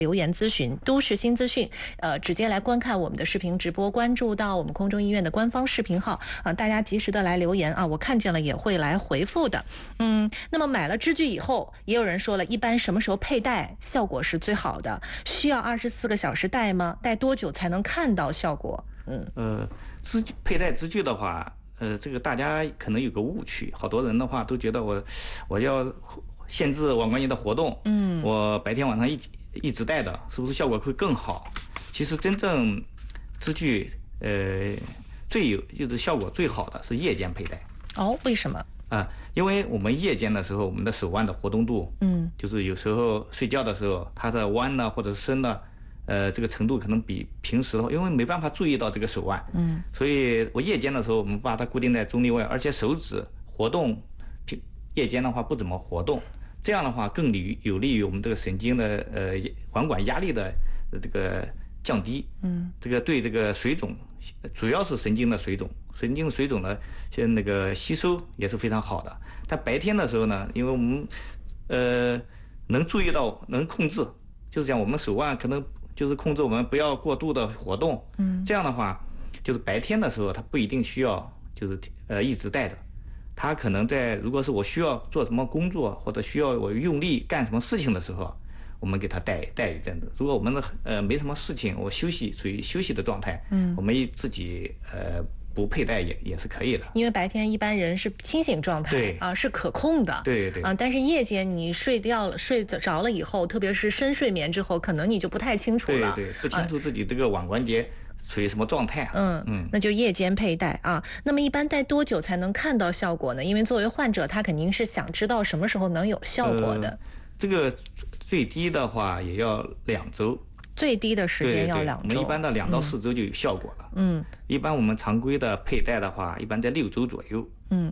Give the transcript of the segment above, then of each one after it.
留言咨询都市新资讯，直接来观看我们的视频直播，关注到我们空中医院的官方视频号啊，大家及时的来留言啊，我看见了也会来回复的。那么买了支具以后，也有人说了，一般什么时候佩戴效果是最好的？需要24个小时戴吗？戴多久才能看到效果？ 佩戴支具的话，这个大家可能有个误区，好多人的话都觉得我要限制腕关节的活动，我白天晚上一直戴的，是不是效果会更好？其实真正支具就是效果最好的是夜间佩戴。 哦，为什么？ 因为我们夜间的时候，我们的手腕的活动度，就是有时候睡觉的时候，它的弯呢或者是伸呢，这个程度可能比平时的话，因为没办法注意到这个手腕，所以我夜间的时候，我们把它固定在中立位，而且手指活动，夜间的话不怎么活动，这样的话更有利于我们这个神经的腕管压力的这个降低，这个对这个水肿，主要是神经的水肿呢，像那个吸收也是非常好的。但白天的时候呢，因为我们能注意到能控制，就是讲我们手腕可能就是控制我们不要过度的活动，这样的话，就是白天的时候它不一定需要就是一直戴的。它可能如果是我需要做什么工作，或者需要我用力干什么事情的时候，我们给它戴一阵子。如果我们的没什么事情，我属于休息的状态，我们自己不佩戴也是可以的。 因为白天一般人是清醒状态，对啊，是可控的， 对但是夜间你睡着了以后，特别是深睡眠之后，可能你就不太清楚了， 对，不清楚自己这个腕关节属于什么状态， 那就夜间佩戴啊。那么一般戴多久才能看到效果呢？因为作为患者，他肯定是想知道什么时候能有效果的。 这个最低的话也要2周， 最低的时间要2周。 我们一般的2到4周就有效果了。一般我们常规的佩戴的话，一般在6周左右。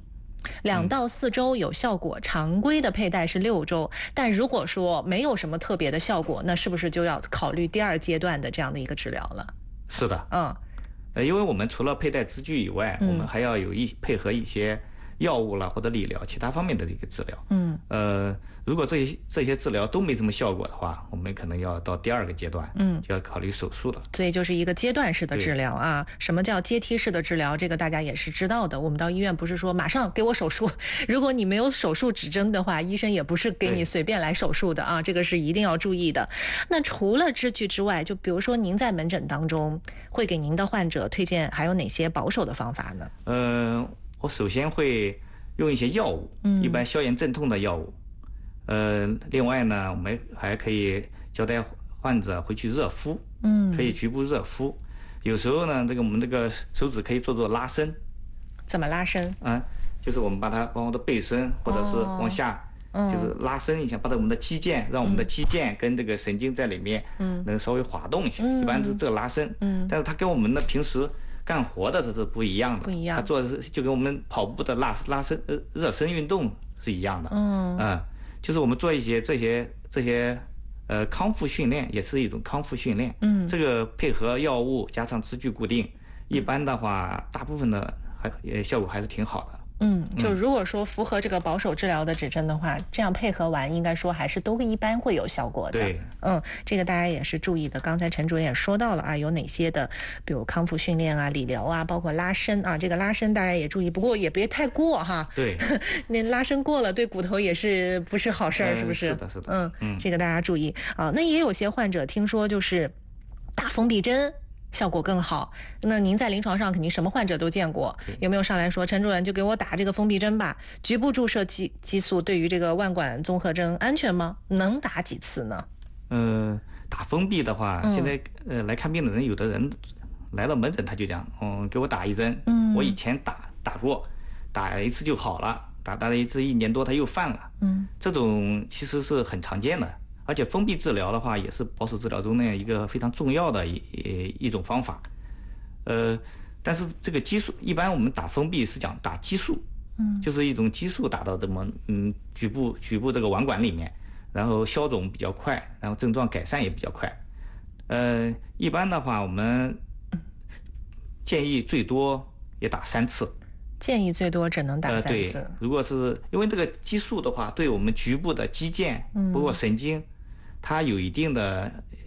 2到4周有效果，常规的佩戴是6周。但如果说没有什么特别的效果，那是不是就要考虑第2阶段的这样的一个治疗了？ 是的，因为我们除了佩戴支具以外，我们还要配合一些药物啦或者理疗其他方面的这个治疗。如果这些治疗都没什么效果的话，我们可能要到第2个阶段，就要考虑手术了。 所以就是一个阶段式的治疗啊。什么叫阶梯式的治疗？这个大家也是知道的。我们到医院不是说马上给我手术，如果你没有手术指征的话，医生也不是给你随便来手术的啊，这个是一定要注意的。那除了支具之外，就比如说您在门诊当中会给您的患者推荐还有哪些保守的方法呢？我首先会用一些药物，一般消炎镇痛的药物。另外呢，我们还可以交代患者回去热敷，可以局部热敷。有时候呢，我们这个手指可以做拉伸。 怎么拉伸？ 就是我们往我的背伸，或者是往下，就是拉伸一下，把我们的肌腱，让我们的肌腱跟这个神经在里面，能稍微滑动一下。一般是这个拉伸，但是它跟我们的平时干活的这是不一样的，它做的是就跟我们跑步的拉伸热身运动是一样的。就是我们做一些这些康复训练，也是一种康复训练。这个配合药物加上支具固定，一般的话，大部分的效果还是挺好的。 就如果说符合这个保守治疗的指针的话，这样配合完，应该说还是都一般会有效果的。 对， 这个大家也是注意的。刚才陈主任也说到了啊，有哪些的，比如康复训练啊、理疗啊，包括拉伸啊。这个拉伸大家也注意，不过也别太过哈。 对， 那拉伸过了，对骨头也是不是好事儿，是不是？ 是的。 这个大家注意啊。那也有些患者听说就是打封闭针效果更好。那您在临床上肯定什么患者都见过，有没有上来说陈主任就给我打这个封闭针吧？局部注射激素对于这个腕管综合征安全吗？能打几次呢？ 打封闭的话，现在来看病的人，有的人来到门诊他就讲，给我打一针。我以前打过，打一次就好了，打了一次1年多他又犯了。这种其实是很常见的。而且封闭治疗的话，也是保守治疗中的一个非常重要的一种方法。但是这个激素，一般我们打封闭是讲打激素，就是一种激素打到这么局部这个腕管里面，然后消肿比较快，然后症状改善也比较快。一般的话，我们建议最多也打3次。 建议最多只能打3次。 对，如果是因为这个激素的话，对我们局部的肌腱，包括神经，它有一定的